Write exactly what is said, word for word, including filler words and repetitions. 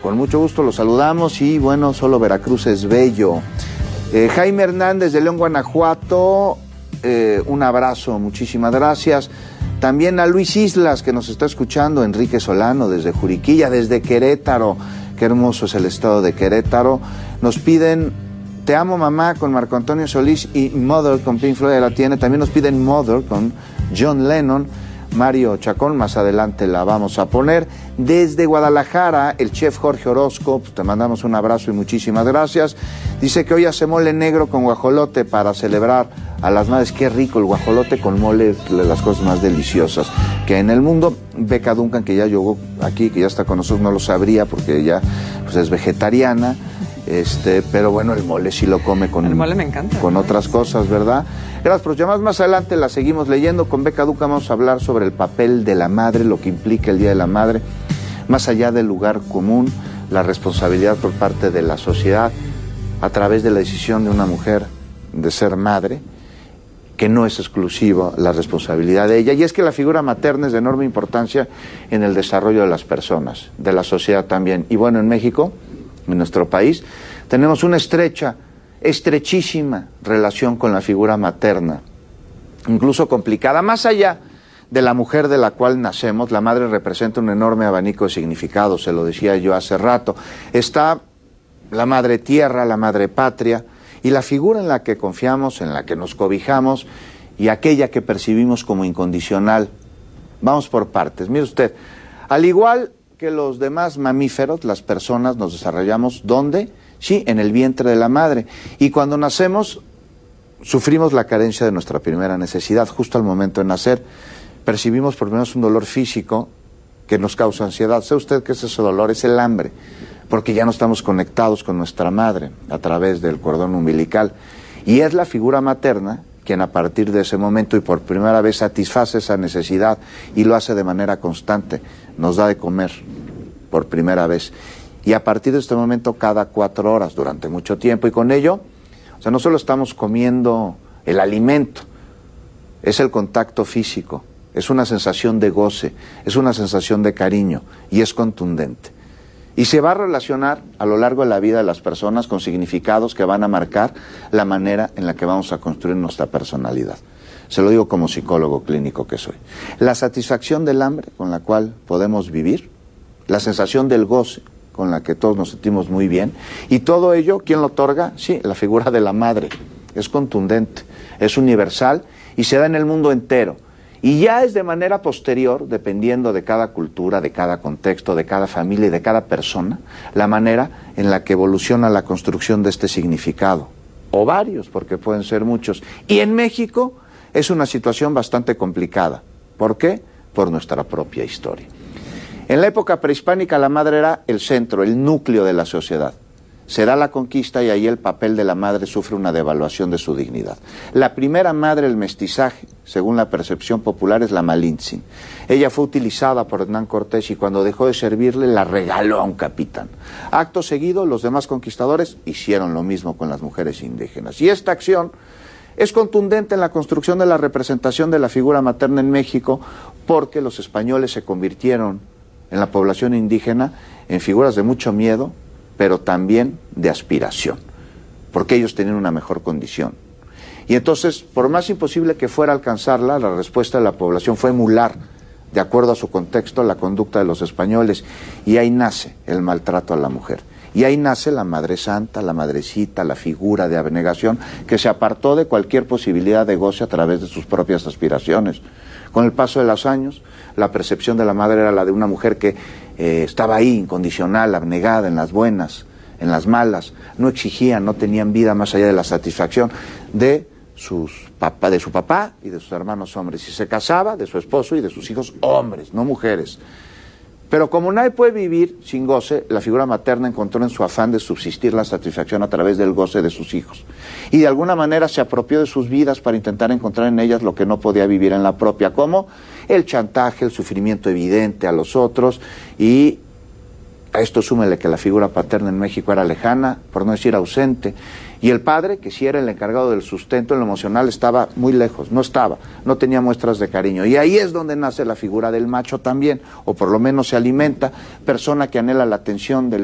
Con mucho gusto los saludamos y bueno, solo Veracruz es bello. Eh, Jaime Hernández de León, Guanajuato, eh, un abrazo, muchísimas gracias. También a Luis Islas, que nos está escuchando, Enrique Solano desde Juriquilla, desde Querétaro, qué hermoso es el estado de Querétaro. Nos piden Te amo mamá con Marco Antonio Solís y Mother con Pink Floyd, la tiene. También nos piden Mother con John Lennon. Mario Chacón, más adelante la vamos a poner. Desde Guadalajara, el chef Jorge Orozco, pues te mandamos un abrazo y muchísimas gracias. Dice que hoy hace mole negro con guajolote para celebrar a las madres. Qué rico el guajolote con mole, es de las cosas más deliciosas que en el mundo. Beca Duncan, que ya llegó aquí, que ya está con nosotros, no lo sabría porque ella pues, es vegetariana. Este, pero bueno, el mole sí lo come con, el mole me encanta, con otras cosas, ¿verdad? Gracias por llamadas. Más adelante la seguimos leyendo. Con Beca Duca vamos a hablar sobre el papel de la madre, lo que implica el Día de la Madre, más allá del lugar común, la responsabilidad por parte de la sociedad a través de la decisión de una mujer de ser madre, que no es exclusiva la responsabilidad de ella. Y es que la figura materna es de enorme importancia en el desarrollo de las personas, de la sociedad también. Y bueno, en México, en nuestro país, tenemos una estrecha, estrechísima relación con la figura materna, incluso complicada. Más allá de la mujer de la cual nacemos, la madre representa un enorme abanico de significados, se lo decía yo hace rato. Está la madre tierra, la madre patria, y la figura en la que confiamos, en la que nos cobijamos, y aquella que percibimos como incondicional. Vamos por partes. Mire usted, al igual que los demás mamíferos, las personas nos desarrollamos, ¿dónde? Sí, en el vientre de la madre. Y cuando nacemos, sufrimos la carencia de nuestra primera necesidad. Justo al momento de nacer, percibimos por lo menos un dolor físico que nos causa ansiedad. ¿Sabe usted qué es ese dolor? Es el hambre, porque ya no estamos conectados con nuestra madre a través del cordón umbilical. Y es la figura materna quien a partir de ese momento y por primera vez satisface esa necesidad y lo hace de manera constante, nos da de comer por primera vez. Y a partir de este momento cada cuatro horas durante mucho tiempo, y con ello, o sea, no solo estamos comiendo el alimento, es el contacto físico, es una sensación de goce, es una sensación de cariño y es contundente. Y se va a relacionar a lo largo de la vida de las personas con significados que van a marcar la manera en la que vamos a construir nuestra personalidad. Se lo digo como psicólogo clínico que soy. La satisfacción del hambre con la cual podemos vivir, la sensación del goce con la que todos nos sentimos muy bien, y todo ello, ¿quién lo otorga? Sí, la figura de la madre. Es contundente, es universal y se da en el mundo entero. Y ya es de manera posterior, dependiendo de cada cultura, de cada contexto, de cada familia y de cada persona, la manera en la que evoluciona la construcción de este significado. O varios, porque pueden ser muchos. Y en México es una situación bastante complicada. ¿Por qué? Por nuestra propia historia. En la época prehispánica la madre era el centro, el núcleo de la sociedad. Se da la conquista y ahí el papel de la madre sufre una devaluación de su dignidad. La primera madre del mestizaje, según la percepción popular, es la Malintzin. Ella fue utilizada por Hernán Cortés y cuando dejó de servirle la regaló a un capitán. Acto seguido, los demás conquistadores hicieron lo mismo con las mujeres indígenas. Y esta acción es contundente en la construcción de la representación de la figura materna en México, porque los españoles se convirtieron en la población indígena en figuras de mucho miedo, pero también de aspiración, porque ellos tenían una mejor condición. Y entonces, por más imposible que fuera alcanzarla, la respuesta de la población fue emular, de acuerdo a su contexto, la conducta de los españoles, y ahí nace el maltrato a la mujer. Y ahí nace la Madre Santa, la Madrecita, la figura de abnegación, que se apartó de cualquier posibilidad de goce a través de sus propias aspiraciones. Con el paso de los años, la percepción de la madre era la de una mujer que eh, estaba ahí, incondicional, abnegada, en las buenas, en las malas, no exigían, no tenían vida más allá de la satisfacción de, sus papá, de su papá y de sus hermanos hombres. Y se casaba de su esposo y de sus hijos hombres, no mujeres. Pero como nadie puede vivir sin goce, la figura materna encontró en su afán de subsistir la satisfacción a través del goce de sus hijos. Y de alguna manera se apropió de sus vidas para intentar encontrar en ellas lo que no podía vivir en la propia, como el chantaje, el sufrimiento evidente a los otros. Y a esto súmele que la figura paterna en México era lejana, por no decir ausente. Y el padre, que sí era el encargado del sustento en lo emocional, estaba muy lejos, no estaba, no tenía muestras de cariño. Y ahí es donde nace la figura del macho también, o por lo menos se alimenta, persona que anhela la atención del